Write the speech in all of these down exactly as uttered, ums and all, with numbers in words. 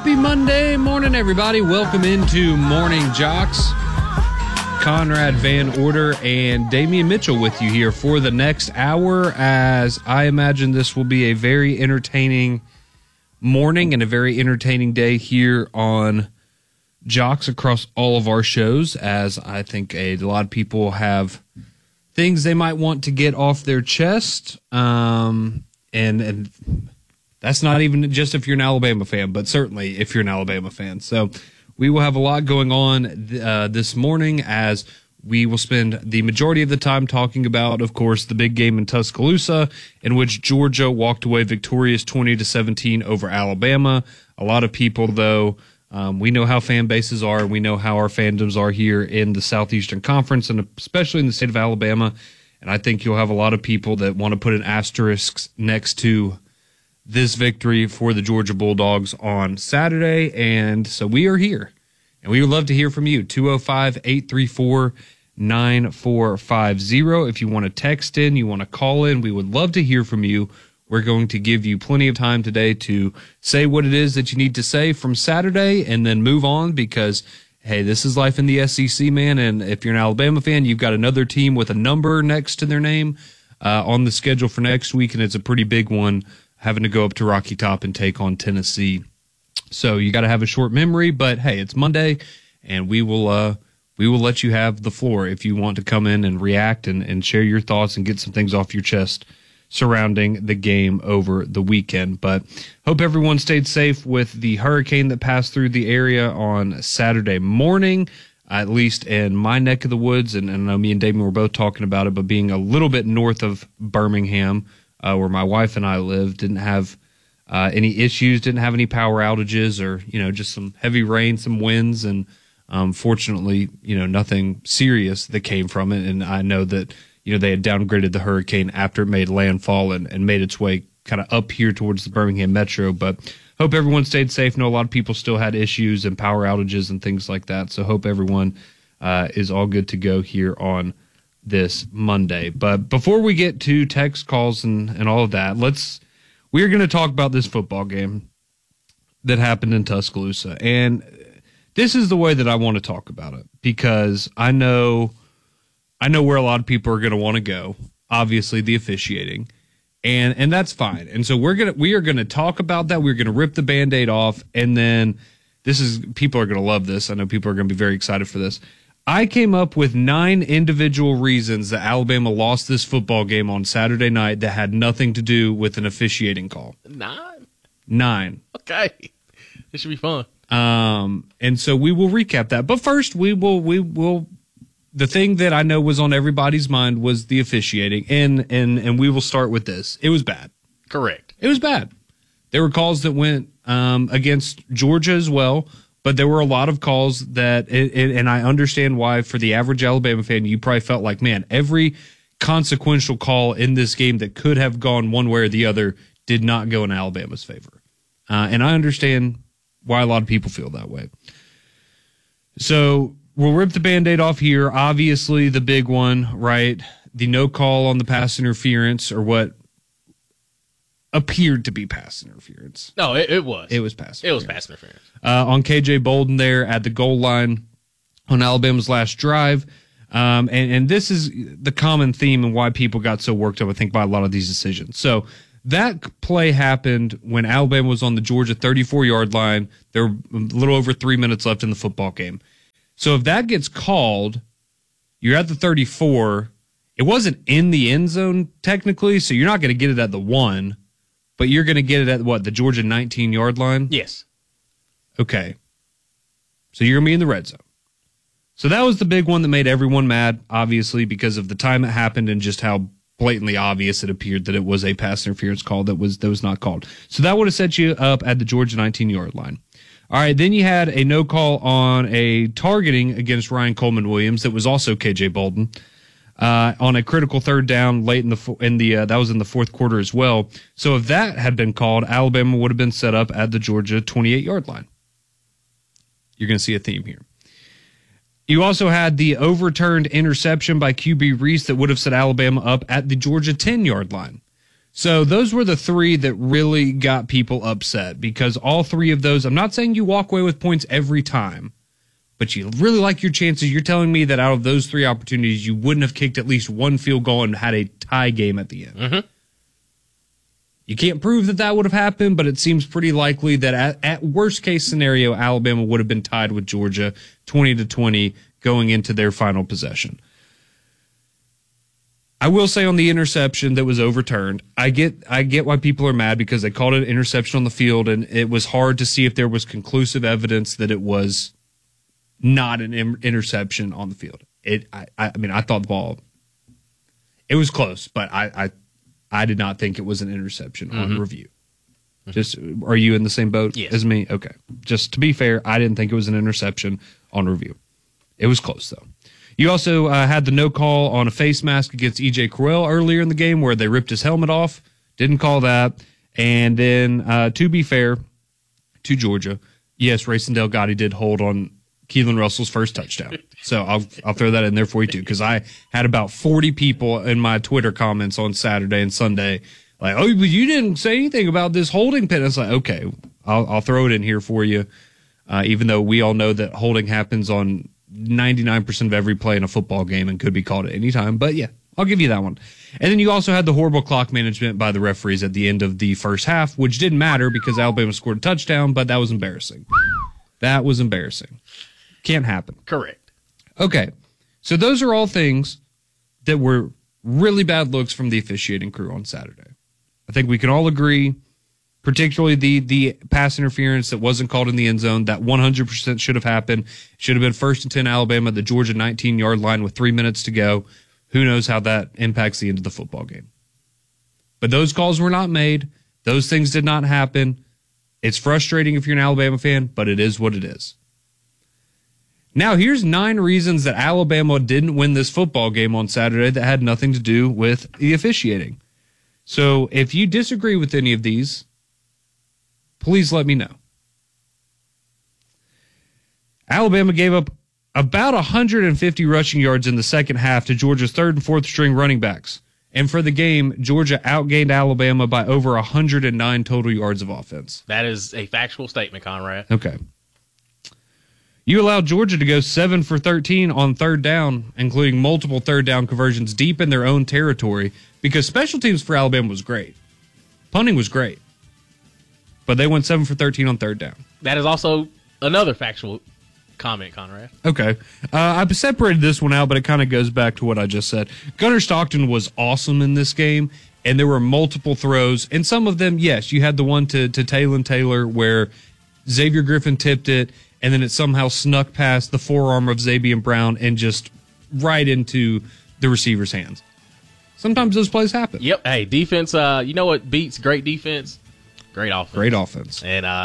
Happy Monday morning, everybody. Welcome into Morning Jocks. Conrad Van Order and Damian Mitchell with you here for the next hour, as I imagine this will be a very entertaining morning and a very entertaining day here on Jocks across all of our shows, as I think a lot of people have things they might want to get off their chest. Um, and, and that's not even just if you're an Alabama fan, but certainly if you're an Alabama fan. So we will have a lot going on uh, this morning, as we will spend the majority of the time talking about, of course, the big game in Tuscaloosa, in which Georgia walked away victorious twenty to seventeen over Alabama. A lot of people, though, um, we know how fan bases are. We know how our fandoms are here in the Southeastern Conference, and especially in the state of Alabama. And I think you'll have a lot of people that want to put an asterisk next to this victory for the Georgia Bulldogs on Saturday. And so we are here, and we would love to hear from you. two oh five, eight three four, nine four five zero. If you want to text in, you want to call in, we would love to hear from you. We're going to give you plenty of time today to say what it is that you need to say from Saturday and then move on, because, hey, this is life in the S E C, man. And if you're an Alabama fan, you've got another team with a number next to their name uh, on the schedule for next week, and it's a pretty big one, having to go up to Rocky Top and take on Tennessee. So you got to have a short memory, but hey, it's Monday, and we will uh, we will let you have the floor if you want to come in and react and, and share your thoughts and get some things off your chest surrounding the game over the weekend. But hope everyone stayed safe with the hurricane that passed through the area on Saturday morning, at least in my neck of the woods. And, and I know me and Damon were both talking about it, but being a little bit north of Birmingham, Uh, where my wife and I live, didn't have uh, any issues, didn't have any power outages, or, you know, just some heavy rain, some winds, and um, fortunately, you know, nothing serious that came from it. And I know that, you know, they had downgraded the hurricane after it made landfall and, and made its way kind of up here towards the Birmingham metro. But hope everyone stayed safe. Know a lot of people still had issues and power outages and things like that. So hope everyone uh, is all good to go here on this Monday. But before we get to text calls and, and all of that, let's we're going to talk about this football game that happened in Tuscaloosa. And this is the way that I want to talk about it, because I know I know where a lot of people are going to want to go. Obviously, the officiating. And and that's fine. And so we're going to we are going to talk about that. We're going to rip the Band-Aid off, and then this is people are going to love this. I know people are going to be very excited for this. I came up with nine individual reasons that Alabama lost this football game on Saturday night that had nothing to do with an officiating call. Nine? Nine. Okay. This should be fun. Um, and so we will recap that. But first, we will, we will, the thing that I know was on everybody's mind was the officiating. And, and, and we will start with this. It was bad. Correct. It was bad. There were calls that went um, against Georgia as well. But there were a lot of calls that, it, it, and I understand why, for the average Alabama fan, you probably felt like, man, every consequential call in this game that could have gone one way or the other did not go in Alabama's favor. Uh, and I understand why a lot of people feel that way. So we'll rip the Band-Aid off here. Obviously, the big one, right? The no call on the pass interference, or what appeared to be pass interference. No, it, it was. It was pass interference. It was pass interference. Uh, on K J Bolden there at the goal line on Alabama's last drive. Um, and, and this is the common theme and why people got so worked up, I think, by a lot of these decisions. So that play happened when Alabama was on the Georgia thirty-four-yard line. There were a little over three minutes left in the football game. So if that gets called, you're at the thirty-four. It wasn't in the end zone, technically, so you're not going to get it at the one. But you're going to get it at, what, the Georgia nineteen-yard line? Yes. Okay. So you're going to be in the red zone. So that was the big one that made everyone mad, obviously, because of the time it happened and just how blatantly obvious it appeared that it was a pass interference call that was that was not called. So that would have set you up at the Georgia nineteen-yard line. All right, then you had a no call on a targeting against Ryan Coleman Williams that was also K J Bolden. Uh, on a critical third down late in the in the uh, that was in the fourth quarter as well. So if that had been called, Alabama would have been set up at the Georgia twenty-eight-yard line. You're going to see a theme here. You also had the overturned interception by Q B Reese that would have set Alabama up at the Georgia ten-yard line. So those were the three that really got people upset because all three of those, I'm not saying you walk away with points every time, but you really like your chances. You're telling me that out of those three opportunities, you wouldn't have kicked at least one field goal and had a tie game at the end. Mm-hmm. You can't prove that that would have happened, but it seems pretty likely that at, at worst case scenario, Alabama would have been tied with Georgia twenty to twenty going into their final possession. I will say on the interception that was overturned, I get I get why people are mad because they called it an interception on the field, and it was hard to see if there was conclusive evidence that it was not an in- interception on the field. It, I, I mean, I thought the ball, it was close, but I, I, I did not think it was an interception mm-hmm. on review. Mm-hmm. Just, are you in the same boat yes. as me? Okay. Just to be fair, I didn't think it was an interception on review. It was close though. You also uh, had the no call on a face mask against E J Crowell earlier in the game where they ripped his helmet off. Didn't call that. And then, uh, to be fair to Georgia, yes, Rayson Delgado did hold on Keelan Russell's first touchdown. So I'll I'll throw that in there for you too, because I had about forty people in my Twitter comments on Saturday and Sunday like, oh, but you didn't say anything about this holding pen. It's like, okay, I'll I'll throw it in here for you, uh, even though we all know that holding happens on ninety-nine percent of every play in a football game and could be called at any time. But yeah, I'll give you that one. And then you also had the horrible clock management by the referees at the end of the first half, which didn't matter because Alabama scored a touchdown, but that was embarrassing. That was embarrassing. Can't happen. Correct. Okay, so those are all things that were really bad looks from the officiating crew on Saturday. I think we can all agree, particularly the the pass interference that wasn't called in the end zone, that one hundred percent should have happened. Should have been first and ten Alabama at the Georgia nineteen-yard line with three minutes to go. Who knows how that impacts the end of the football game. But those calls were not made. Those things did not happen. It's frustrating if you're an Alabama fan, but it is what it is. Now, here's nine reasons that Alabama didn't win this football game on Saturday that had nothing to do with the officiating. So if you disagree with any of these, please let me know. Alabama gave up about one hundred fifty rushing yards in the second half to Georgia's third and fourth string running backs. And for the game, Georgia outgained Alabama by over one hundred nine total yards of offense. That is a factual statement, Conrad. Okay. You allowed Georgia to go seven for thirteen on third down, including multiple third down conversions deep in their own territory, because special teams for Alabama was great. Punting was great. But they went seven for thirteen on third down. That is also another factual comment, Conrad. Okay. Uh, I separated this one out, but it kind of goes back to what I just said. Gunnar Stockton was awesome in this game, and there were multiple throws. And some of them, yes, you had the one to, to Taylon Taylor where Xavier Griffin tipped it, and then it somehow snuck past the forearm of Xavier Brown and just right into the receiver's hands. Sometimes those plays happen. Yep. Hey, defense, uh, you know what beats great defense? Great offense. Great offense. And uh,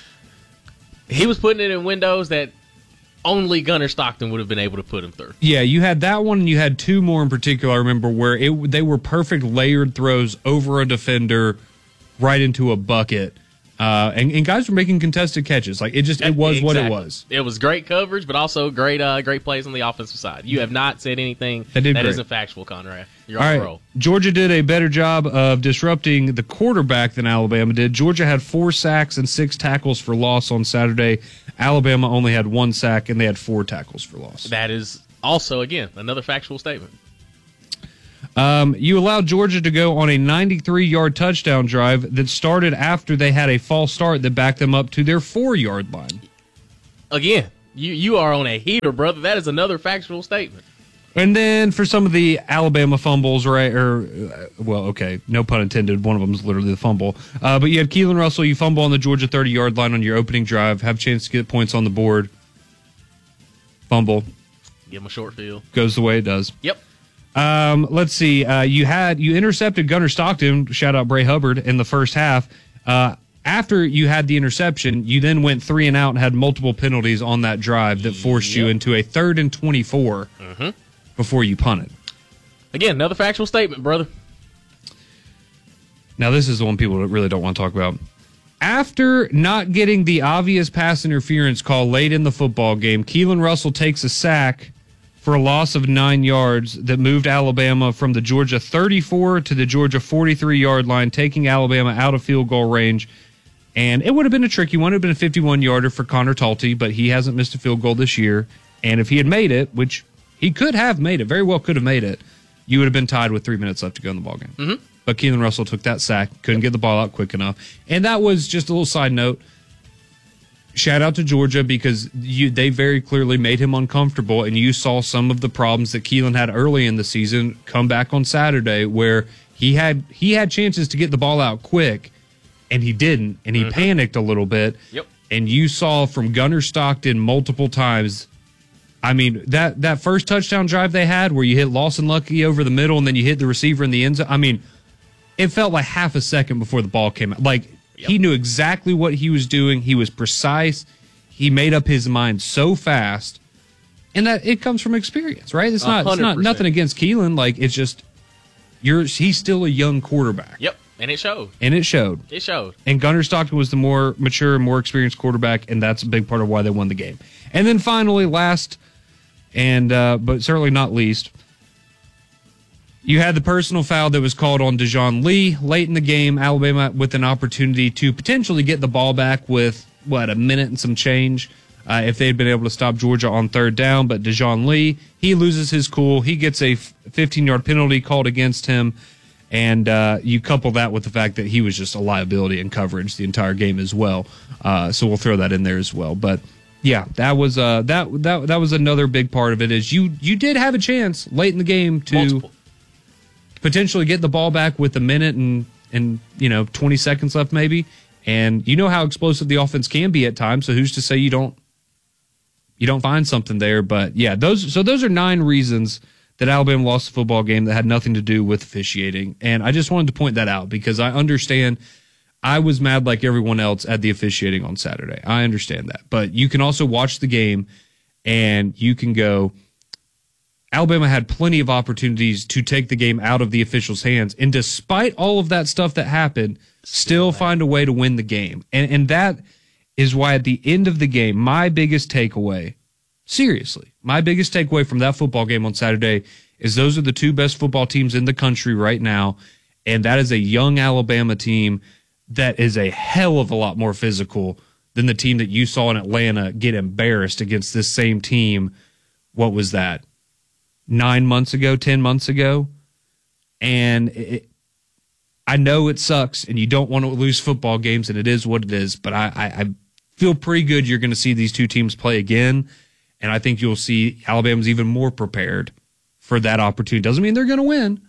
he was putting it in windows that only Gunnar Stockton would have been able to put him through. Yeah, you had that one, and you had two more in particular, I remember, where it they were perfect layered throws over a defender right into a bucket. Uh, and, and guys were making contested catches. Like it just, it was exactly. what it was. It was great coverage, but also great, uh, great plays on the offensive side. You have not said anything that, that isn't factual, Conrad. You're All on right. the roll. Georgia did a better job of disrupting the quarterback than Alabama did. Georgia had four sacks and six tackles for loss on Saturday. Alabama only had one sack and they had four tackles for loss. That is also, again, another factual statement. Um, you allowed Georgia to go on a ninety-three-yard touchdown drive that started after they had a false start that backed them up to their four-yard line. Again, you, you are on a heater, brother. That is another factual statement. And then for some of the Alabama fumbles, right, or, uh, well, okay, no pun intended. One of them is literally the fumble. Uh, but you had Keelan Russell. You fumble on the Georgia thirty-yard line on your opening drive, have a chance to get points on the board. Fumble. Give him a short field. Goes the way it does. Yep. Um, let's see. Uh, you had you intercepted Gunnar Stockton. Shout out Bray Hubbard in the first half. Uh, after you had the interception, you then went three and out and had multiple penalties on that drive that forced yep. you into a third and twenty-four mm-hmm. before you punted. Again, another factual statement, brother. Now this is the one people really don't want to talk about. After not getting the obvious pass interference call late in the football game, Keelan Russell takes a sack for a loss of nine yards that moved Alabama from the Georgia thirty-four to the Georgia forty-three-yard line, taking Alabama out of field goal range. And it would have been a tricky one. It would have been a fifty-one-yarder for Connor Talty, but he hasn't missed a field goal this year. And if he had made it, which he could have made it, very well could have made it, you would have been tied with three minutes left to go in the ballgame. Mm-hmm. But Keelan Russell took that sack, couldn't get the ball out quick enough. And that was just a little side note. Shout out to Georgia because you, they very clearly made him uncomfortable, and you saw some of the problems that Keelan had early in the season come back on Saturday where he had he had chances to get the ball out quick, and he didn't, and he mm-hmm. panicked a little bit. Yep. And you saw from Gunnar Stockton multiple times, I mean, that, that first touchdown drive they had where you hit Lawson Lucky over the middle and then you hit the receiver in the end zone, I mean, it felt like half a second before the ball came out. Like, yep. He knew exactly what he was doing. He was precise. He made up his mind so fast. And that it comes from experience, right? It's not, it's not nothing against Keelan. Like, it's just, you're he's still a young quarterback. Yep. And it showed. And it showed. It showed. And Gunnar Stockton was the more mature, more experienced quarterback, and that's a big part of why they won the game. And then finally, last, and uh, but certainly not least, you had the personal foul that was called on Dejoun Lee late in the game. Alabama with an opportunity to potentially get the ball back with, what, a minute and some change uh, if they had been able to stop Georgia on third down. But Dejoun Lee, he loses his cool. He gets a fifteen-yard penalty called against him. And uh, you couple that with the fact that he was just a liability in coverage the entire game as well. Uh, so we'll throw that in there as well. But yeah, that was uh, that that that was another big part of it. Is you you did have a chance late in the game to Multiple. potentially get the ball back with a minute and and you know twenty seconds left maybe. And you know how explosive the offense can be at times. So who's to say you don't you don't find something there? But yeah, those so those are nine reasons that Alabama lost the football game that had nothing to do with officiating. And I just wanted to point that out because I understand I was mad like everyone else at the officiating on Saturday. I understand that. But you can also watch the game and you can go, Alabama had plenty of opportunities to take the game out of the officials' hands. And despite all of that stuff that happened, still find a way to win the game. And, and that is why at the end of the game, my biggest takeaway Seriously, my biggest takeaway from that football game on Saturday is those are the two best football teams in the country right now, and that is a young Alabama team that is a hell of a lot more physical than the team that you saw in Atlanta get embarrassed against this same team. What was that? Nine months ago, ten months ago? And it, I know it sucks, and you don't want to lose football games, and it is what it is, but I, I, I feel pretty good you're going to see these two teams play again. And I think you'll see Alabama's even more prepared for that opportunity. Doesn't mean they're going to win,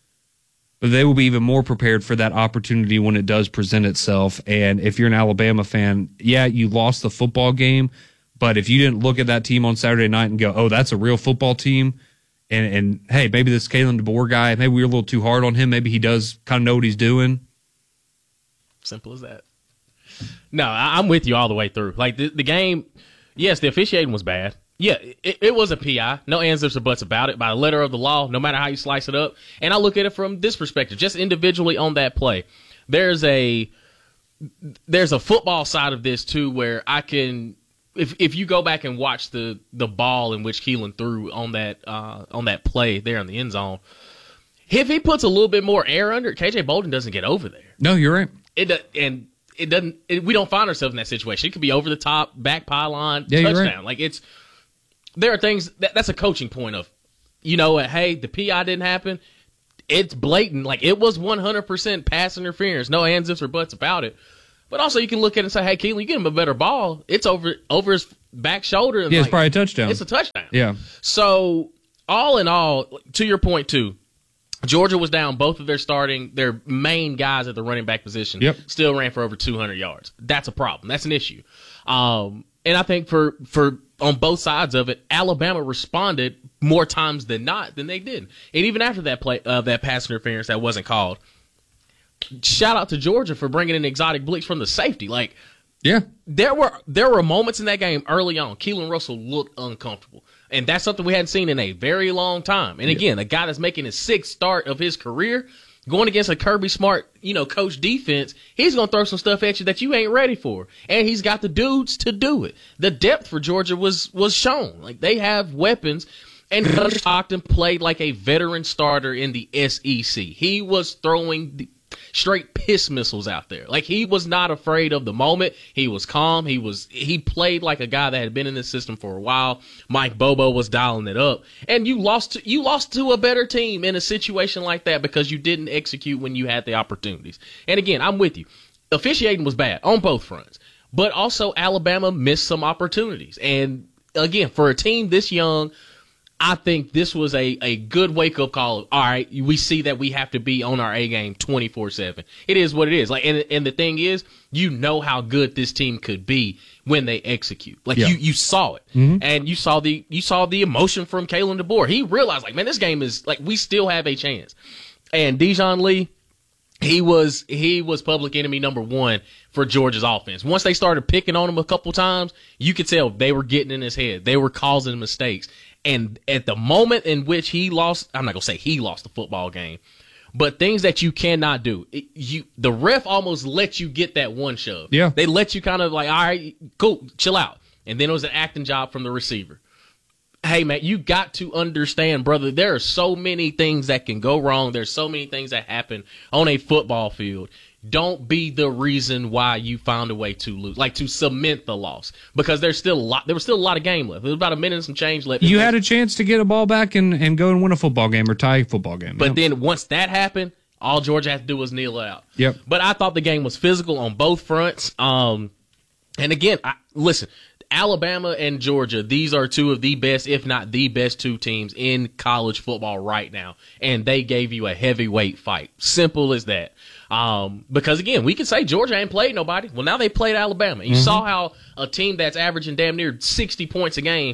but they will be even more prepared for that opportunity when it does present itself. And if you're an Alabama fan, yeah, you lost the football game, but if you didn't look at that team on Saturday night and go, oh, that's a real football team, and, and hey, maybe this Kalen DeBoer guy, maybe we were a little too hard on him. Maybe he does kind of know what he's doing. Simple as that. No, I'm with you all the way through. Like, the, the game, yes, the officiating was bad. Yeah, it, it was a P I. No ands, ifs, or buts about it. By the letter of the law, no matter how you slice it up. And I look at it from this perspective, just individually on that play. There's a there's a football side of this, too, where I can if if you go back and watch the the ball in which Keelan threw on that uh, on that play there in the end zone, if he puts a little bit more air under it, K J Bolden doesn't get over there. No, you're right. It and it doesn't. It, we don't find ourselves in that situation. It could be over the top, back pylon, yeah, touchdown. Right. Like it's there are things that, that's a coaching point of, you know, hey, the P I didn't happen. It's blatant. Like it was one hundred percent pass interference. No ands, ifs, or buts about it. But also, you can look at it and say, hey, Keelan, you get him a better ball. It's over over his back shoulder. And yeah, like, it's probably a touchdown. It's a touchdown. Yeah. So, all in all, to your point, too, Georgia was down both of their starting, their main guys at the running back position. Yep. Still ran for over two hundred yards. That's a problem. That's an issue. Um, and I think for, for on both sides of it, Alabama responded more times than not than they did. And even after that play, uh, that pass interference that wasn't called, shout out to Georgia for bringing in exotic blitz from the safety. Like, yeah, there were there were moments in that game early on. Keelan Russell looked uncomfortable, and that's something we hadn't seen in a very long time. And again, a guy that's making his sixth start of his career, going against a Kirby Smart, you know, coach defense, he's gonna throw some stuff at you that you ain't ready for, and he's got the dudes to do it. The depth for Georgia was was shown. Like they have weapons. And Gunnar Stockton played like a veteran starter in the S E C. He was throwing the straight piss missiles out there. Like, he was not afraid of the moment. He was calm. He was he played like a guy that had been in the system for a while. Mike Bobo was dialing it up. And you lost to, you lost to a better team in a situation like that because you didn't execute when you had the opportunities. And again, I'm with you. Officiating was bad on both fronts. But also Alabama missed some opportunities. And again, for a team this young, I think this was a, a good wake-up call. Of, all right, we see that we have to be on our A game twenty-four seven. It is what it is. Like, and, and the thing is, you know how good this team could be when they execute. Like, yeah. you, you saw it. Mm-hmm. And you saw the you saw the emotion from Kalen DeBoer. He realized, like, man, this game is, like, we still have a chance. And Dijon Lee, he was he was public enemy number one for Georgia's offense. Once they started picking on him a couple times, you could tell they were getting in his head. They were causing mistakes. And at the moment in which he lost, I'm not going to say he lost the football game, but things that you cannot do. It, you, the ref almost let you get that one shove. Yeah. They let you kind of like, all right, cool, chill out. And then it was an acting job from the receiver. Hey, man, you got to understand, brother, there are so many things that can go wrong. There's so many things that happen on a football field. Don't be the reason why you found a way to lose, like to cement the loss, because there's still a lot. There was still a lot of game left. There was about a minute and some change left. You had a chance to get a ball back and, and go and win a football game or tie a football game. But yep. then once that happened, all Georgia had to do was kneel out. Yep. But I thought the game was physical on both fronts. Um, and again, I, listen, Alabama and Georgia, these are two of the best, if not the best two teams in college football right now. And they gave you a heavyweight fight. Simple as that. Um, because again, we can say Georgia ain't played nobody. Well, now they played Alabama. You mm-hmm. saw how a team that's averaging damn near sixty points a game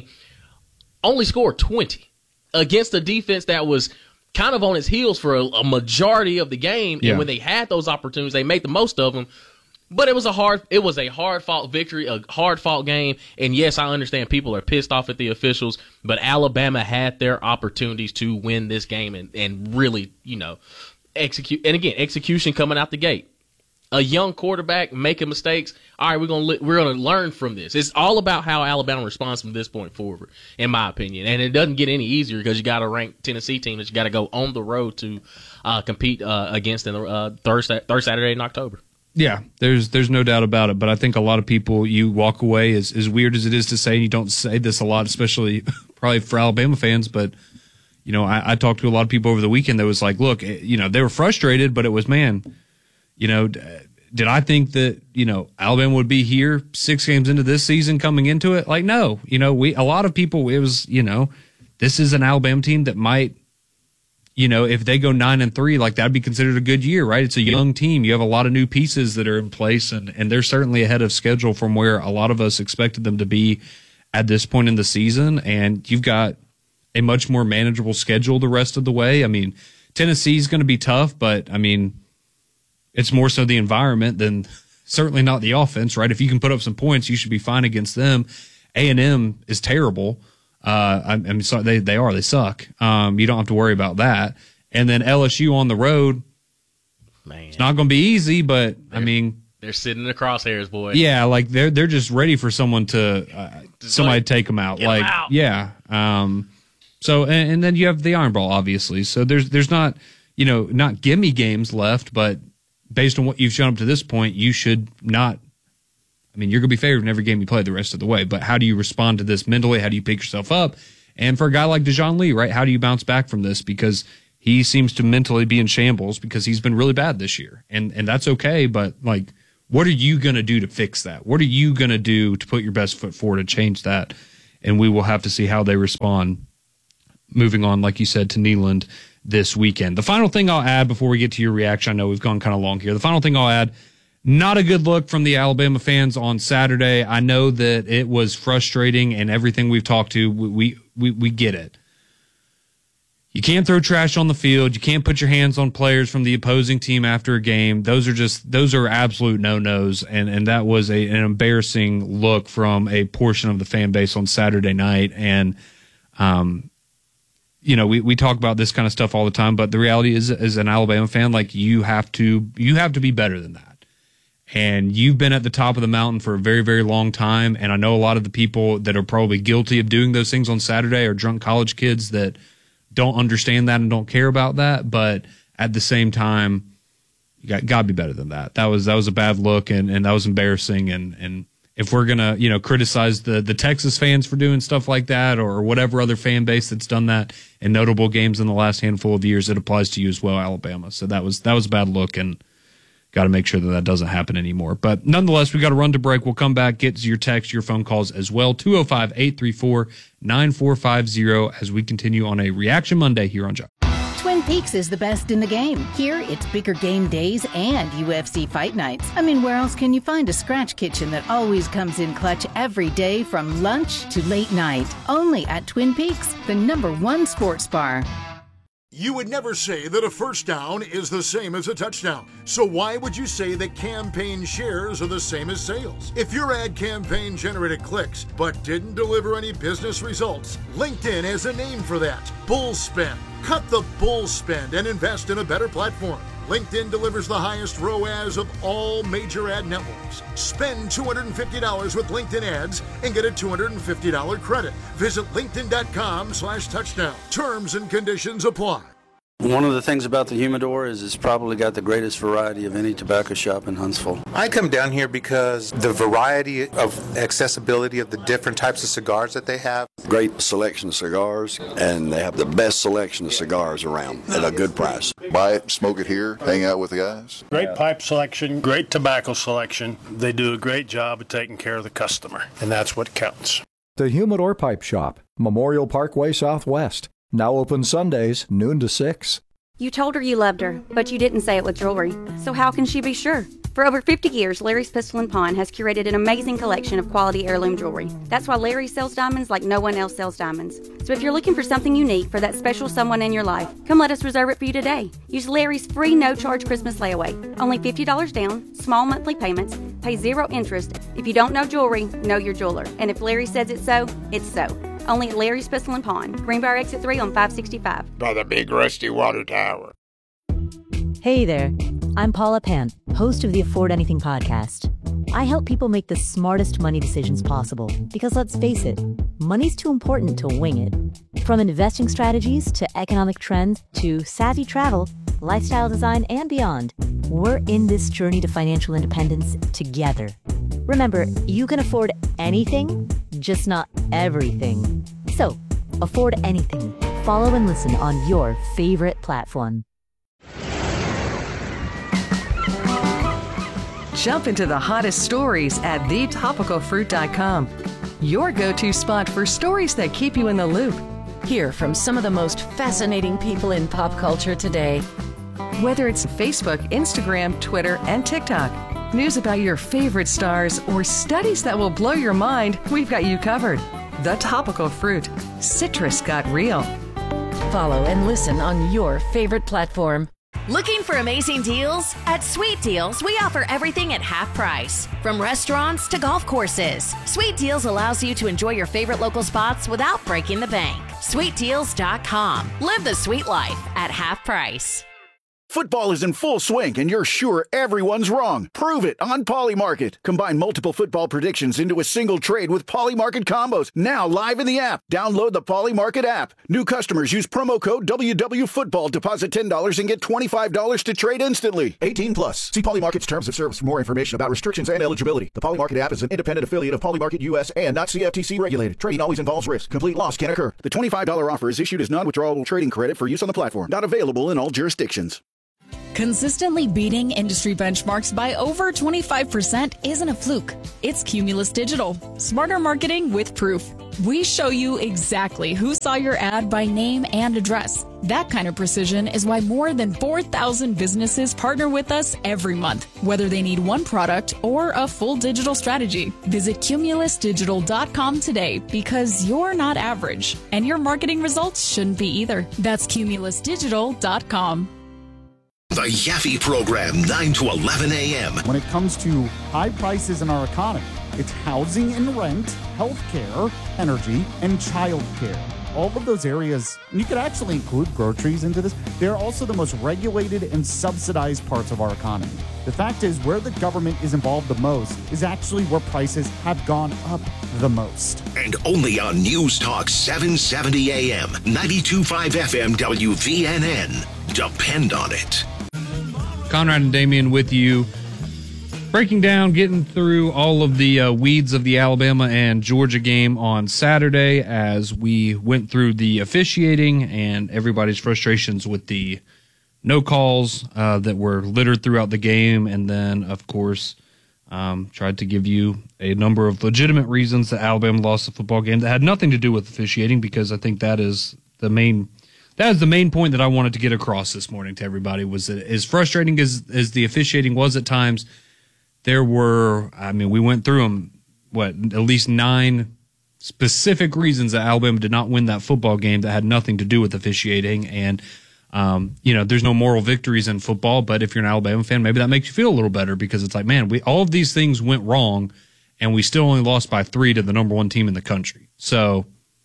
only scored twenty against a defense that was kind of on its heels for a, a majority of the game. Yeah. And when they had those opportunities, they made the most of them. But it was a hard, it was a hard fought victory, a hard fought game. And yes, I understand people are pissed off at the officials, but Alabama had their opportunities to win this game and, and really, you know, execute. And again, execution coming out the gate. A young quarterback making mistakes. All right, we're gonna we're gonna learn from this. It's all about how Alabama responds from this point forward, in my opinion. And it doesn't get any easier because you got a ranked Tennessee team that you got to go on the road to uh, compete uh, against in the uh, third third Saturday in October. Yeah, there's there's no doubt about it. But I think a lot of people, you walk away, as, as weird as it is to say, and you don't say this a lot, especially probably for Alabama fans, but, you know, I, I talked to a lot of people over the weekend that was like, look, you know, they were frustrated, but it was, man, you know, did I think that, you know, Alabama would be here six games into this season coming into it? Like, no. You know, we a lot of people, it was, you know, this is an Alabama team that might, you know, if they go nine and three, like that'd be considered a good year, right? It's a young team. You have a lot of new pieces that are in place, and, and they're certainly ahead of schedule from where a lot of us expected them to be at this point in the season. And you've got a much more manageable schedule the rest of the way. I mean, Tennessee's going to be tough, but I mean, it's more so the environment than certainly not the offense, right? If you can put up some points, you should be fine against them. A and M is terrible. Uh, I, I mean, so they they are they suck. Um, you don't have to worry about that. And then L S U on the road, man, it's not going to be easy. But they're, I mean, they're sitting in the crosshairs, boy. Yeah, like they're they're just ready for someone to uh, somebody like, to take them out. Get like, them out. yeah. Um, so and, and then you have the Iron Bowl, obviously. So there's there's not you know not gimme games left, but based on what you've shown up to this point, you should not. I mean, you're going to be favored in every game you play the rest of the way, but how do you respond to this mentally? How do you pick yourself up? And for a guy like Dijon Lee, right, how do you bounce back from this? Because he seems to mentally be in shambles because he's been really bad this year. And and that's okay, but, like, what are you going to do to fix that? What are you going to do to put your best foot forward to change that? And we will have to see how they respond moving on, like you said, to Neyland this weekend. The final thing I'll add before we get to your reaction, I know we've gone kind of long here. The final thing I'll add, not a good look from the Alabama fans on Saturday. I know that it was frustrating, and everything we've talked to, we we we get it. You can't throw trash on the field. You can't put your hands on players from the opposing team after a game. Those are just those are absolute no-nos, and and that was a, an embarrassing look from a portion of the fan base on Saturday night. And um, you know, we we talk about this kind of stuff all the time, but the reality is, as an Alabama fan, like you have to you have to be better than that. and you've been at the top of the mountain for a very, very long time. And I know a lot of the people that are probably guilty of doing those things on Saturday are drunk college kids that don't understand that and don't care about that. But at the same time, you got, got to be better than that. That was that was a bad look, and, and that was embarrassing. And, and if we're gonna you know criticize the the Texas fans for doing stuff like that, or whatever other fan base that's done that in notable games in the last handful of years, it applies to you as well, Alabama. So that was that was a bad look, and got to make sure that that doesn't happen anymore. But nonetheless, we got to run to break. We'll come back, get your text, your phone calls as well. two oh five, eight three four, nine four five zero as we continue on a Reaction Monday here on Jock. Twin Peaks is the best in the game. Here, it's bigger game days and U F C fight nights. I mean, where else can you find a scratch kitchen that always comes in clutch every day from lunch to late night? Only at Twin Peaks, the number one sports bar. You would never say that a first down is the same as a touchdown. So why would you say that campaign shares are the same as sales? If your ad campaign generated clicks but didn't deliver any business results, LinkedIn has a name for that: bull spend. Cut the bull spend and invest in a better platform. LinkedIn delivers the highest R O A S of all major ad networks. Spend two hundred fifty dollars with LinkedIn ads and get a two hundred fifty dollars credit. Visit linkedin.com slash touchdown. Terms and conditions apply. One of the things about the Humidor is it's probably got the greatest variety of any tobacco shop in Huntsville. I come down here because the variety of accessibility of the different types of cigars that they have. Great selection of cigars, and they have the best selection of cigars around at a good price. Buy it, smoke it here, hang out with the guys. Great pipe selection, great tobacco selection. They do a great job of taking care of the customer, and that's what counts. The Humidor Pipe Shop, Memorial Parkway Southwest. Now open Sundays, noon to six. You told her you loved her, but you didn't say it with jewelry. So how can she be sure? For over fifty years, Larry's Pistol and Pawn has curated an amazing collection of quality heirloom jewelry. That's why Larry sells diamonds like no one else sells diamonds. So if you're looking for something unique for that special someone in your life, come let us reserve it for you today. Use Larry's free no-charge Christmas layaway. Only fifty dollars down, small monthly payments, pay zero interest. If you don't know jewelry, know your jeweler. And if Larry says it's so, it's so. Only at Larry's Pistol and Pawn, Greenbrier Exit three on five sixty-five. By the big rusty water tower. Hey there, I'm Paula Pant, host of the Afford Anything podcast. I help people make the smartest money decisions possible because, let's face it, money's too important to wing it. From investing strategies to economic trends to savvy travel, lifestyle design, and beyond, we're in this journey to financial independence together. Remember, you can afford anything, just not everything. So, afford anything. Follow and listen on your favorite platform. Jump into the hottest stories at the topical fruit dot com. Your go-to spot for stories that keep you in the loop. Hear from some of the most fascinating people in pop culture today. Whether it's Facebook, Instagram, Twitter, and TikTok, news about your favorite stars, or studies that will blow your mind, we've got you covered. The Topical Fruit. Citrus got real. Follow and listen on your favorite platform. Looking for amazing deals? At Sweet Deals, we offer everything at half price. From restaurants to golf courses, Sweet Deals allows you to enjoy your favorite local spots without breaking the bank. sweet deals dot com. Live the sweet life at half price. Football is in full swing, and you're sure everyone's wrong. Prove it on Polymarket. Combine multiple football predictions into a single trade with Polymarket combos. Now live in the app. Download the Polymarket app. New customers use promo code W W Football. Deposit ten dollars and get twenty-five dollars to trade instantly. eighteen plus. See Polymarket's terms of service for more information about restrictions and eligibility. The Polymarket app is an independent affiliate of Polymarket U S and not C F T C regulated. Trading always involves risk. Complete loss can occur. The twenty-five dollars offer is issued as non-withdrawable trading credit for use on the platform. Not available in all jurisdictions. Consistently beating industry benchmarks by over twenty-five percent isn't a fluke. It's Cumulus Digital. Smarter marketing with proof. We show you exactly who saw your ad by name and address. That kind of precision is why more than four thousand businesses partner with us every month, whether they need one product or a full digital strategy. Visit cumulus digital dot com today because you're not average, and your marketing results shouldn't be either. That's cumulus digital dot com. The Yaffe Program, nine to eleven a.m. When it comes to high prices in our economy, it's housing and rent, health care, energy, and child care. all of those areas, and you could actually include groceries into this, they're also the most regulated and subsidized parts of our economy. The fact is, where the government is involved the most is actually where prices have gone up the most. And only on News Talk seven seventy A M, ninety-two point five F M W V N N. Depend on it. Conrad and Damian with you, breaking down, getting through all of the uh, weeds of the Alabama and Georgia game on Saturday as we went through the officiating and everybody's frustrations with the no calls uh, that were littered throughout the game. And then, of course, um, tried to give you a number of legitimate reasons that Alabama lost the football game that had nothing to do with officiating, because I think that is the main that is the main point that I wanted to get across this morning to everybody, was that as frustrating as, as the officiating was at times, there were, I mean, we went through them, what, at least nine specific reasons that Alabama did not win that football game that had nothing to do with officiating. And, um, you know, there's no moral victories in football, but if you're an Alabama fan, maybe that makes you feel a little better, because it's like, man, we all of these things went wrong, and we still only lost by three to the number one team in the country. So,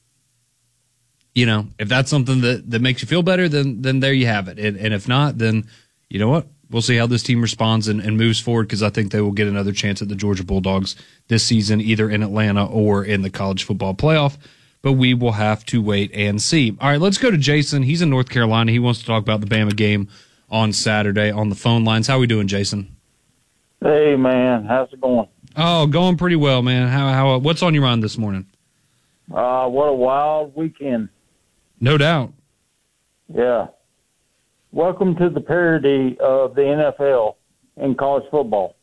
you know, if that's something that, that makes you feel better, then then there you have it. And, and if not, then you know what? We'll see how this team responds and, and moves forward, because I think they will get another chance at the Georgia Bulldogs this season, either in Atlanta or in the college football playoff. But we will have to wait and see. All right, let's go to Jason. He's in North Carolina. He wants to talk about the Bama game on Saturday on the phone lines. How are we doing, Jason? Hey, man. How's it going? Oh, going pretty well, man. How how what's on your mind this morning? Uh, what a wild weekend. No doubt. Yeah. Welcome to the parody of the N F L in college football.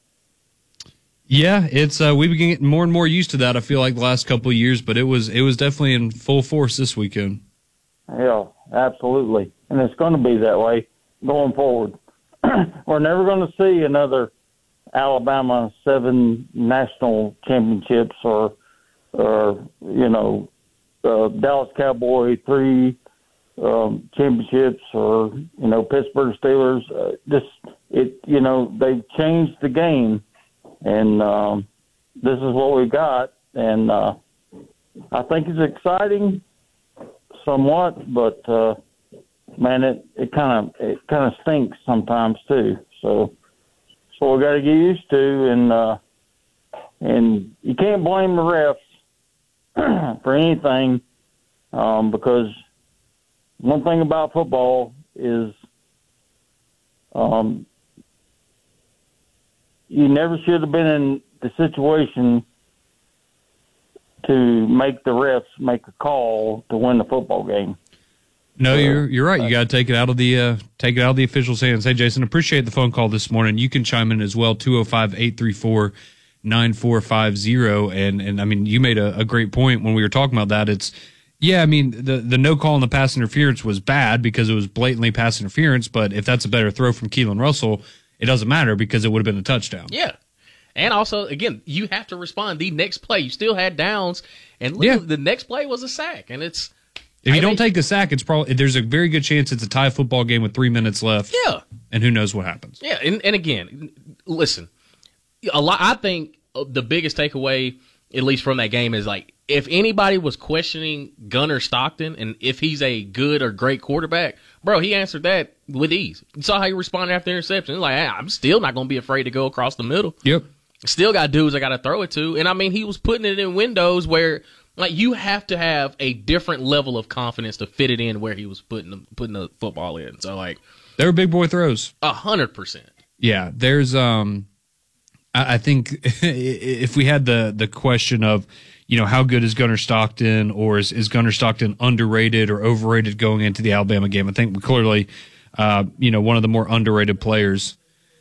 Yeah, it's uh, we've been getting more and more used to that, I feel like, the last couple of years, but it was it was definitely in full force this weekend. Yeah, absolutely. And it's going to be that way going forward. We're never going to see another Alabama seven national championships or, or you know, uh, Dallas Cowboy three Um, championships, or you know, Pittsburgh Steelers. Uh, just it, you know, they've changed the game, and um, this is what we got. And uh, I think it's exciting, somewhat, but uh, man, it it kind of it kind of stinks sometimes too. So, so we got to get used to, and uh, and you can't blame the refs for anything, um, because one thing about football is um, you never should have been in the situation to make the refs make a call to win the football game. No, you're you're right. You got to take it out of the uh, take it out of the officials' hands. Hey, Jason, appreciate the phone call this morning. You can chime in as well, two oh five, eight three four, nine four five zero. And and I mean, you made a, a great point when we were talking about that. It's Yeah, I mean, the, the no call on the pass interference was bad because it was blatantly pass interference, but if that's a better throw from Keelan Russell, it doesn't matter because it would have been a touchdown. Yeah. And also, again, you have to respond. The next play, you still had downs, and Yeah. the next play was a sack, and it's... If you I don't mean, take the sack, it's probably there's a very good chance it's a tie football game with three minutes left. Yeah. And who knows what happens. Yeah, and, and again, listen, a lot. I think the biggest takeaway, at least from that game, is like, if anybody was questioning Gunnar Stockton and if he's a good or great quarterback, bro, he answered that with ease. You saw how he responded after the interception. He's like, hey, I'm still not going to be afraid to go across the middle. Yep. Still got dudes I got to throw it to. And, I mean, he was putting it in windows where, like, you have to have a different level of confidence to fit it in where he was putting the, putting the football in. So, like. They were big boy throws. A hundred percent. Yeah, there's, um, I, I think if we had the, the question of, you know, how good is Gunnar Stockton, or is, is Gunnar Stockton underrated or overrated going into the Alabama game? I think clearly, uh, you know, one of the more underrated players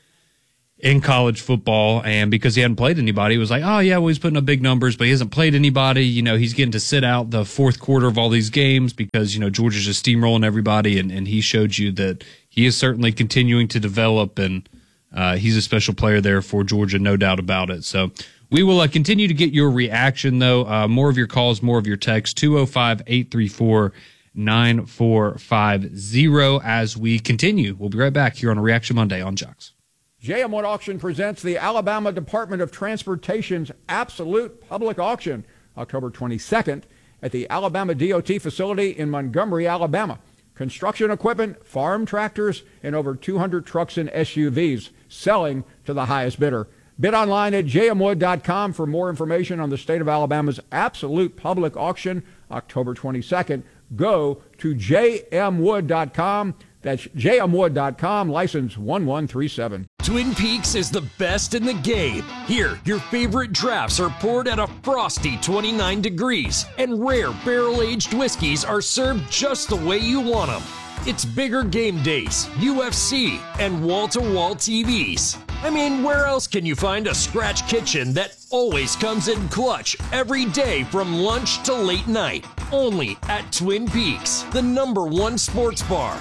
in college football, and because he hadn't played anybody, it was like, oh, yeah, well, he's putting up big numbers, but he hasn't played anybody. You know, he's getting to sit out the fourth quarter of all these games because, you know, Georgia's just steamrolling everybody, and, and he showed you that he is certainly continuing to develop, and uh, he's a special player there for Georgia, no doubt about it. So we will uh, continue to get your reaction, though. Uh, more of your calls, more of your texts, two oh five, eight three four, nine four five zero as we continue. We'll be right back here on a Reaction Monday on Jocks. J M one Auction presents the Alabama Department of Transportation's Absolute Public Auction, October twenty-second at the Alabama D O T facility in Montgomery, Alabama. Construction equipment, farm tractors, and over two hundred trucks and S U Vs selling to the highest bidder. Bid online at j m wood dot com for more information on the state of Alabama's absolute public auction, October twenty-second. Go to j m wood dot com. That's j m wood dot com, license one one three seven. Twin Peaks is the best in the game. Here, your favorite drafts are poured at a frosty twenty-nine degrees, and rare barrel-aged whiskeys are served just the way you want them. It's bigger game days, U F C, and wall-to-wall T Vs. I mean, where else can you find a scratch kitchen that always comes in clutch every day from lunch to late night? Only at Twin Peaks, the number one sports bar.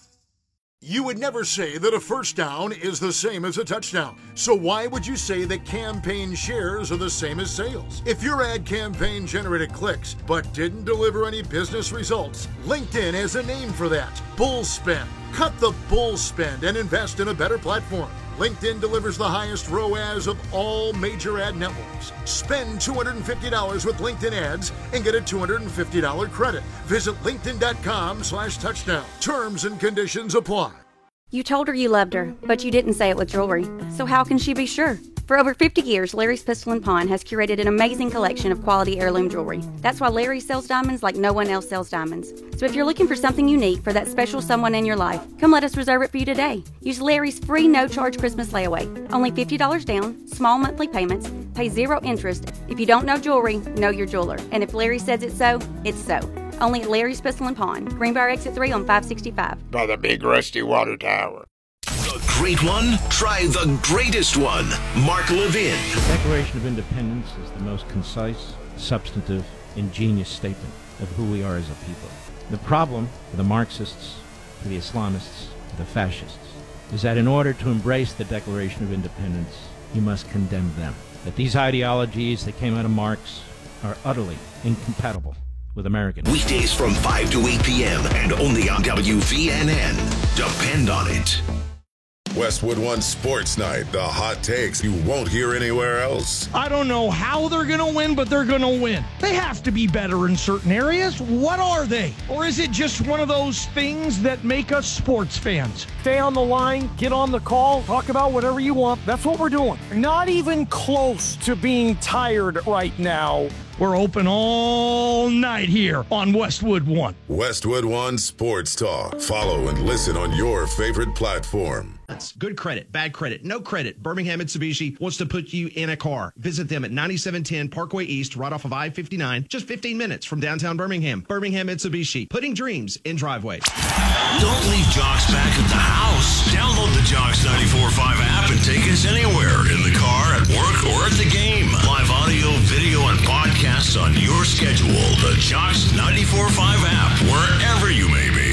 You would never say that a first down is the same as a touchdown. So why would you say that campaign shares are the same as sales? If your ad campaign generated clicks but didn't deliver any business results, LinkedIn has a name for that: bull spend. Cut the bull spend and invest in a better platform. LinkedIn delivers the highest R O A S of all major ad networks. Spend two hundred fifty dollars with LinkedIn ads and get a two hundred fifty dollars credit. Visit linkedin.com slash touchdown. Terms and conditions apply. You told her you loved her, but you didn't say it with jewelry. So how can she be sure? For over fifty years, Larry's Pistol and Pawn has curated an amazing collection of quality heirloom jewelry. That's why Larry sells diamonds like no one else sells diamonds. So if you're looking for something unique for that special someone in your life, come let us reserve it for you today. Use Larry's free no-charge Christmas layaway. Only fifty dollars down, small monthly payments, pay zero interest. If you don't know jewelry, know your jeweler. And if Larry says it's so, it's so. Only at Larry's Pistol and Pawn, Greenbrier Exit three on five sixty-five. By the big rusty water tower. The great one? Try the greatest one. Mark Levin. The Declaration of Independence is the most concise, substantive, ingenious statement of who we are as a people. The problem for the Marxists, for the Islamists, for the fascists, is that in order to embrace the Declaration of Independence, you must condemn them. That these ideologies that came out of Marx are utterly incompatible with American. Weekdays from five to eight p.m. and only on W V N N. Depend on it. Westwood One Sports Night, the hot takes you won't hear anywhere else. I don't know how they're going to win, but they're going to win. They have to be better in certain areas. What are they? Or is it just one of those things that make us sports fans? Stay on the line, get on the call, talk about whatever you want. That's what we're doing. Not even close to being tired right now. We're open all night here on Westwood One. Westwood One Sports Talk. Follow and listen on your favorite platform. That's good credit, bad credit, no credit. Birmingham Mitsubishi wants to put you in a car. Visit them at ninety-seven ten Parkway East, right off of I fifty-nine, just fifteen minutes from downtown Birmingham. Birmingham Mitsubishi, putting dreams in driveways. Don't leave Jocks back at the house. Download the Jocks ninety-four point five app and take us anywhere, in the car, at work, or at the game. Live audio, video, and podcasts on your schedule. The Jocks ninety-four point five app, wherever you may be.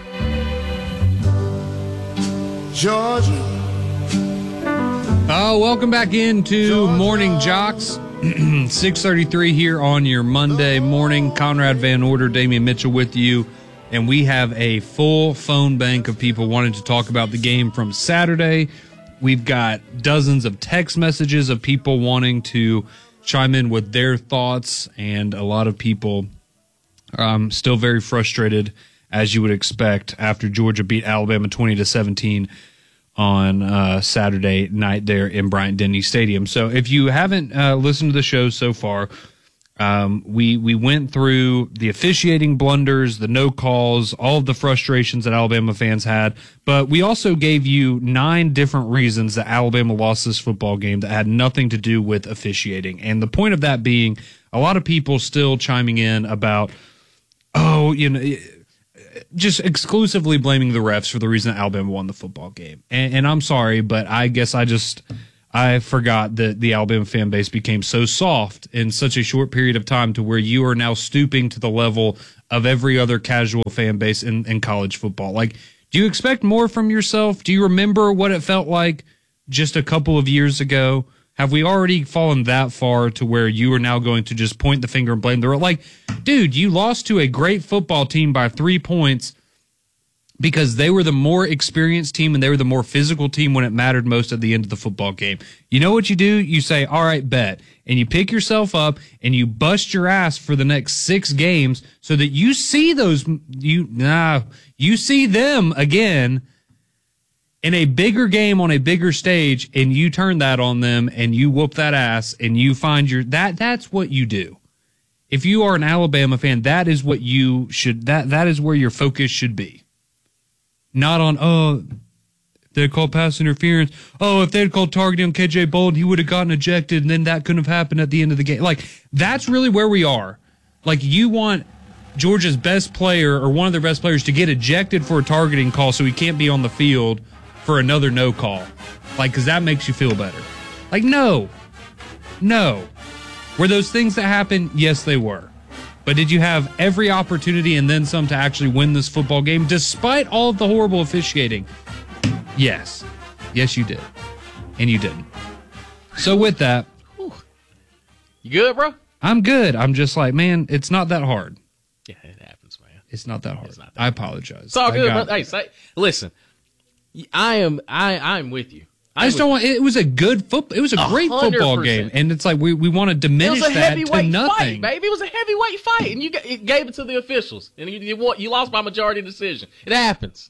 Georgia. Oh, welcome back into Georgia. Morning Jocks. six thirty-three here on your Monday morning. Conrad Van Order, Damian Mitchell with you. And we have a full phone bank of people wanting to talk about the game from Saturday. We've got dozens of text messages of people wanting to chime in with their thoughts, and a lot of people um, still very frustrated, as you would expect, after Georgia beat Alabama twenty to seventeen on uh, Saturday night there in Bryant-Denny Stadium. So if you haven't uh, listened to the show so far, um, we we went through the officiating blunders, the no calls, all of the frustrations that Alabama fans had, but we also gave you nine different reasons that Alabama lost this football game that had nothing to do with officiating. And the point of that being, a lot of people still chiming in about, oh, you know, just exclusively blaming the refs for the reason that Alabama won the football game. And, and I'm sorry, but I guess I just, I forgot that the Alabama fan base became so soft in such a short period of time to where you are now stooping to the level of every other casual fan base in, in college football. Like, do you expect more from yourself? Do you remember what it felt like just a couple of years ago? Have we already fallen that far to where you are now going to just point the finger and blame the, like, dude, you lost to a great football team by three points because they were the more experienced team and they were the more physical team when it mattered most at the end of the football game. You know what you do? You say, all right, bet. And you pick yourself up and you bust your ass for the next six games so that you see those, you, nah, you see them again in a bigger game on a bigger stage, and you turn that on them and you whoop that ass and you find your, that, that's what you do. If you are an Alabama fan, that is what you should, that, that is where your focus should be. Not on, oh, they called pass interference. Oh, if they had called targeting on K J Bolden, he would have gotten ejected, and then that couldn't have happened at the end of the game. Like, that's really where we are. Like, you want Georgia's best player or one of their best players to get ejected for a targeting call so he can't be on the field for another no call. Like, because that makes you feel better. Like, no. No. Were those things that happened? Yes, they were. But did you have every opportunity and then some to actually win this football game despite all of the horrible officiating? Yes. Yes, you did. And you didn't. So with that. You good, bro? I'm good. I'm just like, man, it's not that hard. Yeah, it happens, man. It's not that hard. It's not that I apologize. It's all I good, got, bro. Hey, say, listen, I am I I'm with you. I just don't want. It was a good football. It was a great football game, and it's like we, we want to diminish it was a that heavyweight to nothing, fight, baby. It was a heavyweight fight, and you got, it gave it to the officials, and you you, won, you lost by majority decision. It happens.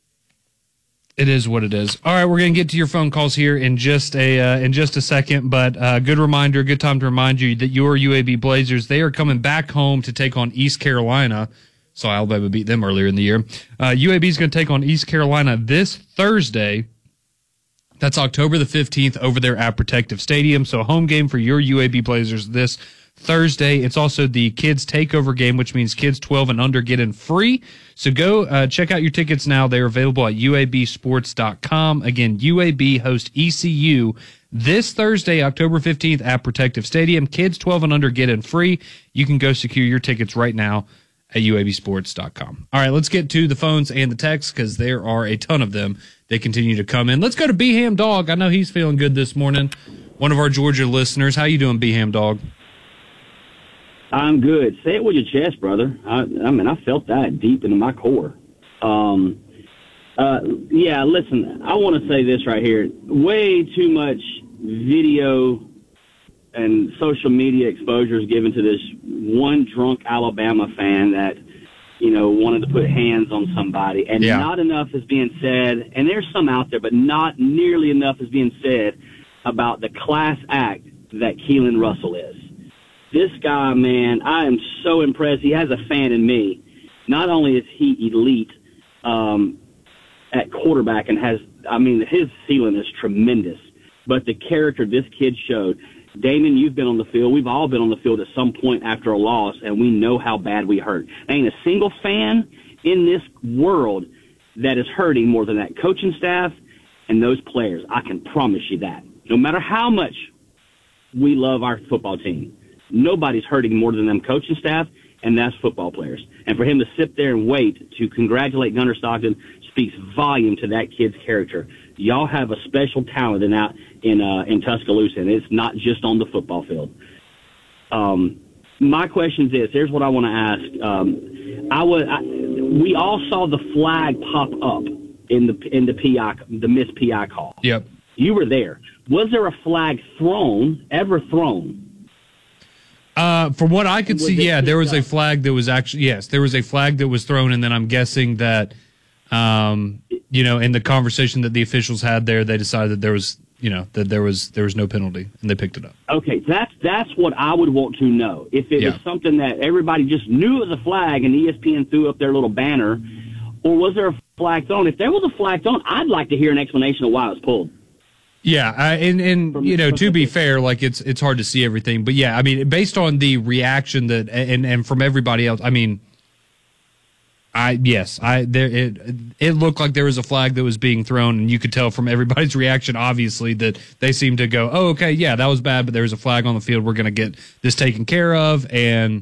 It is what it is. All right, we're gonna get to your phone calls here in just a uh, in just a second, but uh, good reminder, good time to remind you that your U A B Blazers, they are coming back home to take on East Carolina. So Alabama beat them earlier in the year. Uh, U A B is going to take on East Carolina this Thursday. That's October the fifteenth over there at Protective Stadium. So a home game for your U A B Blazers this Thursday. It's also the Kids Takeover game, which means kids twelve and under get in free. So go uh, check out your tickets now. They're available at U A B sports dot com. Again, U A B hosts E C U this Thursday, October fifteenth at Protective Stadium. Kids twelve and under get in free. You can go secure your tickets right now at U A B sports dot com. All right, let's get to the phones and the texts because there are a ton of them. They continue to come in. Let's go to B-Ham Dog. I know he's feeling good this morning. One of our Georgia listeners. How you doing, B-Ham Dog? I'm good. Say it with your chest, brother. I, I mean, I felt that deep into my core. Um, uh, yeah, listen, I want to say this right here. Way too much video and social media exposure is given to this one drunk Alabama fan that, you know, wanted to put hands on somebody. And yeah. not enough is being said, and there's some out there, but not nearly enough is being said about the class act that Keelan Russell is. This guy, man, I am so impressed. He has a fan in me. Not only is he elite um, at quarterback and has, I mean, his ceiling is tremendous, but the character this kid showed. Damon, you've been on the field. We've all been on the field at some point after a loss, and we know how bad we hurt. There ain't a single fan in this world that is hurting more than that coaching staff and those players. I can promise you that. No matter how much we love our football team, nobody's hurting more than them coaching staff, and that's football players. And for him to sit there and wait to congratulate Gunnar Stockton speaks volume to that kid's character. Y'all have a special talent in out in uh, in Tuscaloosa, and it's not just on the football field. Um, my question is this: here's what I want to ask. Um, I was I, we all saw the flag pop up in the in the P I the missed P I call. Yep, you were there. Was there a flag thrown ever thrown? Uh, from what I could see, yeah, there was a flag that was actually yes, there was a flag that was thrown, and then I'm guessing that. Um, you know, in the conversation that the officials had there, they decided that there was, you know, that there was there was no penalty, and they picked it up. Okay, that's that's what I would want to know. If it yeah. was something that everybody just knew it was a flag, and E S P N threw up their little banner, or was there a flag thrown? If there was a flag thrown, I'd like to hear an explanation of why it was pulled. Yeah, I, and and from, you know, to be fair, like it's it's hard to see everything, but yeah, I mean, based on the reaction that and and from everybody else, I mean. I yes, I there it it looked like there was a flag that was being thrown, and you could tell from everybody's reaction, obviously, that they seemed to go, "Oh, okay, yeah, that was bad, but there was a flag on the field. We're going to get this taken care of." And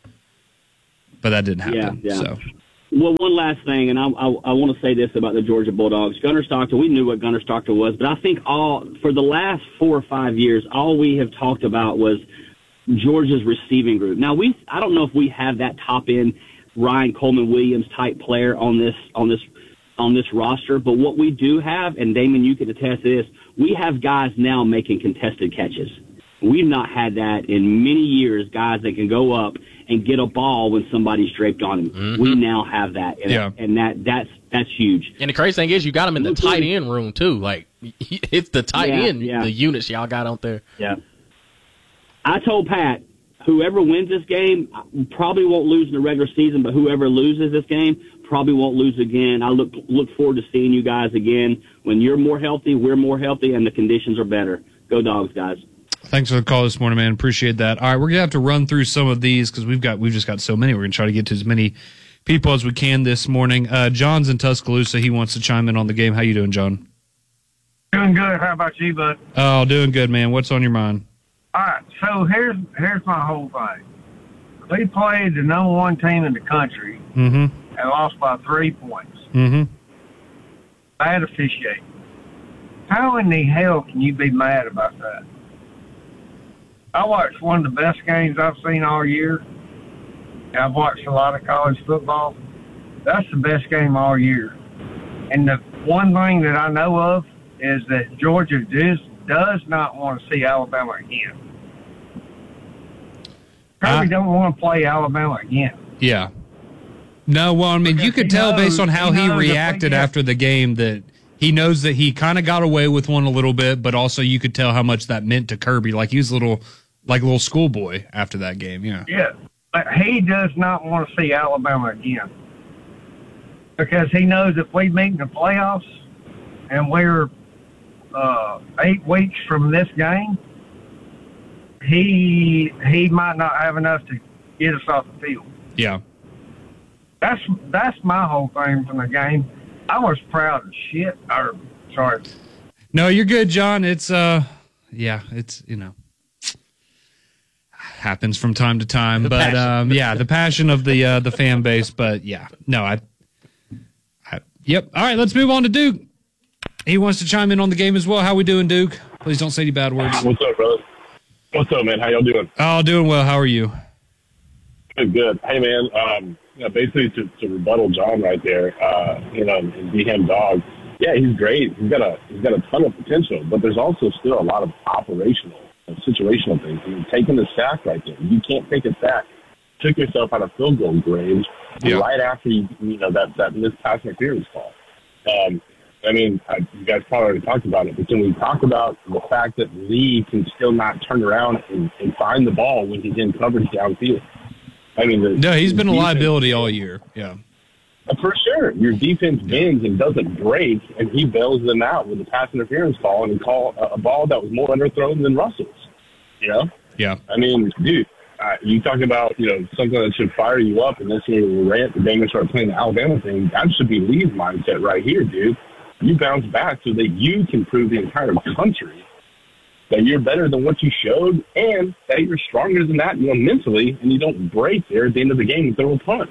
but that didn't happen. Yeah, yeah. So, well, one last thing, and I I, I want to say this about the Georgia Bulldogs. Gunnar Stockton, we knew what Gunnar Stockton was, but I think all for the last four or five years, all we have talked about was Georgia's receiving group. Now we, I don't know if we have that top end Ryan Coleman Williams type player on this on this on this roster. But what we do have, and Damon, you can attest to this, we have guys now making contested catches. We've not had that in many years, guys that can go up and get a ball when somebody's draped on him. Mm-hmm. We now have that, and, yeah. and that that's that's huge. And the crazy thing is, you got him in the tight end room too. Like it's the tight yeah, end, yeah. the units y'all got out there. Yeah. I told Pat, whoever wins this game probably won't lose in the regular season, but whoever loses this game probably won't lose again. I look look forward to seeing you guys again when you're more healthy, we're more healthy, and the conditions are better. Go Dogs, guys. Thanks for the call this morning, man. Appreciate that. All right, we're gonna have to run through some of these because we've got we've just got so many. We're gonna try to get to as many people as we can this morning. Uh, John's in Tuscaloosa. He wants to chime in on the game. How you doing, John? Doing good. How about you, bud? Oh, doing good, man. What's on your mind? All right. So here's here's my whole thing. We played the number one team in the country Mm-hmm. and lost by three points. Mm-hmm. Bad officiating. How in the hell can you be mad about that? I watched one of the best games I've seen all year. I've watched a lot of college football. That's the best game all year. And the one thing that I know of is that Georgia does, does not want to see Alabama again. Kirby don't want to play Alabama again. Yeah. No, well, I mean, Because you could he tell knows- based on how he he, knows if we reacted get- after the game that he knows that he kind of got away with one a little bit, but also you could tell how much that meant to Kirby. Like he was a little, like a little schoolboy after that game. Yeah. Yeah, but he does not want to see Alabama again because he knows if we meet in the playoffs and we're uh, eight weeks from this game, he he might not have enough to get us off the field. Yeah. That's that's my whole thing from the game. I was proud as shit. Or sorry. No, you're good, John. It's uh, yeah, it's you know, happens from time to time, The but passion. um, yeah, the passion of the uh, the fan base. But yeah, no, I, I, yep. All right, let's move on to Duke. He wants to chime in on the game as well. How we doing, Duke? Please don't say any bad words. What's up, brother? What's up, man? How y'all doing? Oh, doing well. How are you? Good, good. Hey, man, um, you know, basically to, to rebuttal John right there, uh, you know, and be him dog. Yeah, he's great. He's got a he's got a ton of potential, but there's also still a lot of operational and situational things. I mean, taking the sack right there. You can't take a sack. Took yourself out of field goal range Yeah. right after you, you know that that missed pass interference call. Um, I mean, I, you guys probably already talked about it, but can we talk about the fact that Lee can still not turn around and, and find the ball when he's in coverage downfield? I mean, the, No, he's been a defense- liability all year. Yeah. Uh, For sure. Your defense bends and doesn't break, and he bails them out with a pass interference call and call a, a ball that was more underthrown than Russell's. You know? Yeah. I mean, dude, uh, you talk about, you know, something that should fire you up, and this year we rant the Bengals start playing the Alabama thing. That should be Lee's mindset right here, dude. You bounce back so that you can prove the entire country that you're better than what you showed and that you're stronger than that, you know, mentally, and you don't break there at the end of the game and throw a punch.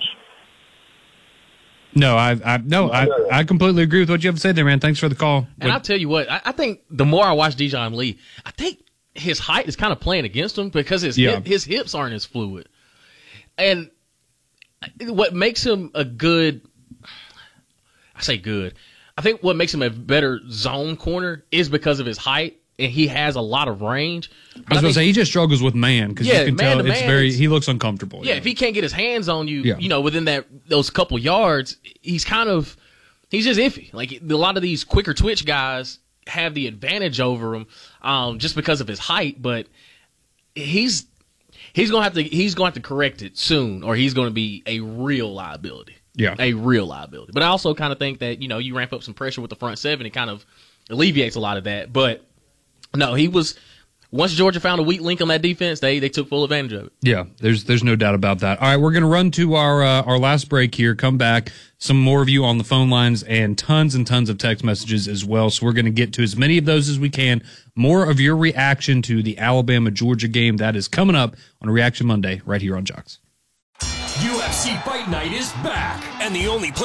No, I, I no, I, I completely agree with what you have to say there, man. Thanks for the call. And I'll tell you what, I, I think the more I watch Dijon Lee, I think his height is kind of playing against him because his Yeah. hip, his hips aren't as fluid. And what makes him a good, I say good, I think what makes him a better zone corner is because of his height, and he has a lot of range. I was going to say he just struggles with man because Yeah, you can man tell to it's man, very. it's- He looks uncomfortable. Yeah, if he can't get his hands on you, Yeah. you know, within that those couple yards, he's kind of he's just iffy. Like a lot of these quicker twitch guys have the advantage over him um, just because of his height, but he's he's gonna have to he's going to have to correct it soon, or he's going to be a real liability. Yeah, a real liability. But I also kind of think that you know you ramp up some pressure with the front seven, it kind of alleviates a lot of that. But no, he was. Once Georgia found a weak link on that defense, they they took full advantage of it. Yeah, there's there's no doubt about that. All right, we're going to run to our uh, our last break here. Come back, some more of you on the phone lines, and tons and tons of text messages as well. So we're going to get to as many of those as we can. More of your reaction to the Alabama Georgia game that is coming up on Reaction Monday right here on Jocks. U F C Fight Night is back, and the only place